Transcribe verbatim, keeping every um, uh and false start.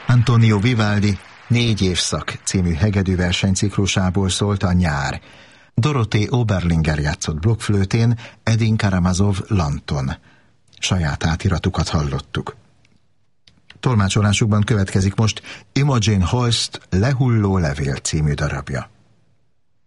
Antonio Vivaldi Négy évszak című hegedű versenyciklusából szólt a nyár. Dorothée Oberlinger játszott blokkflőtén, Edin Karamazov lanton. Saját átiratukat hallottuk. Tolmácsolásukban következik most Imogen Holst Lehulló levél című darabja.